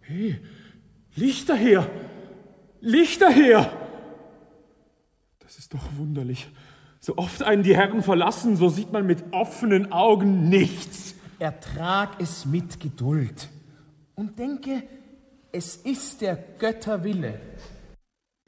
Hey, Lichter her! Lichter her! Das ist doch wunderlich. So oft einen die Herren verlassen, so sieht man mit offenen Augen nichts. Ertrag es mit Geduld und denke, es ist der Götter Wille.